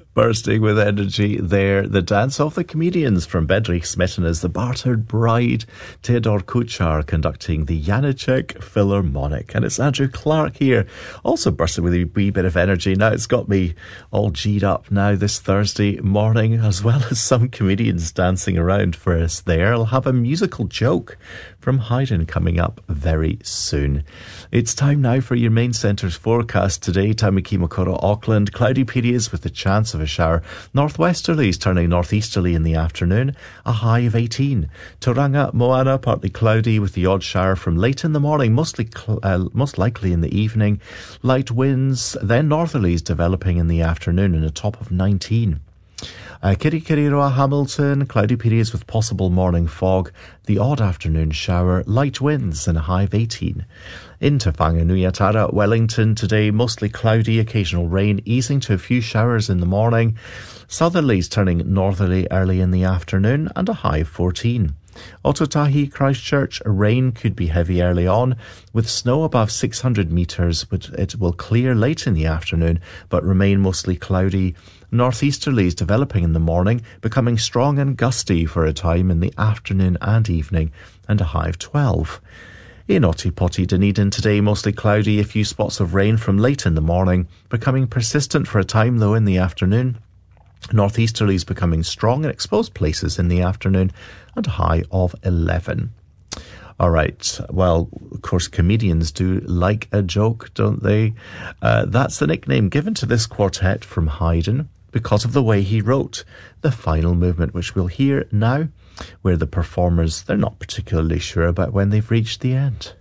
Bursting with energy there, the dance of the comedians from Bedřich Smetana as the Battered Bride, Theodor Kuchar conducting the Janáček Philharmonic. And it's Andrew Clark here, also bursting with a wee bit of energy. Now it's got me all G'd up now this Thursday morning, as well as some comedians dancing around for us there. I'll have a musical joke from Haydn coming up very soon. It's time now for your main centre's forecast today. Tamaki Makoro, Auckland, cloudy periods with the chance of a shower. Northwesterlies turning northeasterly in the afternoon, a high of 18. Tauranga, Moana, partly cloudy with the odd shower from late in the morning, most likely in the evening. Light winds, then northerlies developing in the afternoon and a top of 19. Kirikiriroa, Hamilton, cloudy periods with possible morning fog, the odd afternoon shower, light winds and a high of 18. Into Whanganui-a-Tara, Wellington, today mostly cloudy, occasional rain, easing to a few showers in the morning. Southerlies turning northerly early in the afternoon and a high of 14. Otautahi, Christchurch, rain could be heavy early on, with snow above 600 metres, but it will clear late in the afternoon, but remain mostly cloudy. Northeasterlies developing in the morning, becoming strong and gusty for a time in the afternoon and evening, and a high of 12. In Otipoti, Dunedin today, mostly cloudy, a few spots of rain from late in the morning, becoming persistent for a time though in the afternoon. Northeasterlies becoming strong in exposed places in the afternoon, and a high of 11. All right, well, of course, comedians do like a joke, don't they? That's the nickname given to this quartet from Haydn because of the way he wrote the final movement, which we'll hear now, where the performers, they're not particularly sure about when they've reached the end.